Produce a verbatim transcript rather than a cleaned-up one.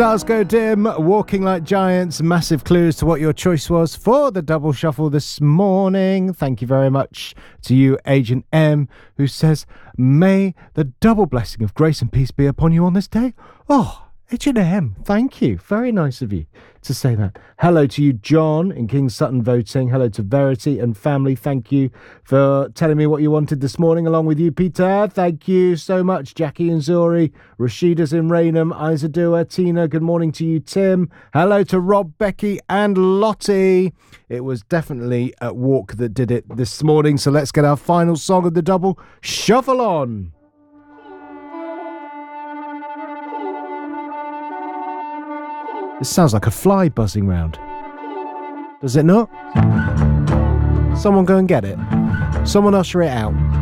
Stars go dim, Walking Like Giants. Massive clues to what your choice was for the double shuffle this morning. Thank you very much to you, Agent M, who says, may the double blessing of grace and peace be upon you on this day. Oh, Agent M, thank you. Very nice of you to say that. Hello to you, John, in King Sutton voting. Hello to Verity and family. Thank you for telling me what you wanted this morning, along with you, Peter. Thank you so much. Jackie and Zuri, Rashida's in Raynham, Isadua, Tina, good morning to you, Tim. Hello to Rob, Becky and Lottie. It was definitely at Walk that did it this morning, so let's get our final song of the double shuffle on. This sounds like a fly buzzing round. Does it not? Someone go and get it. Someone usher it out.